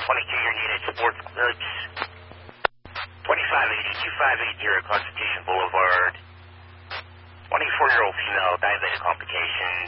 22-year needed sports goods. 2580 Constitution Boulevard. 24-year-old female, diabetic complications.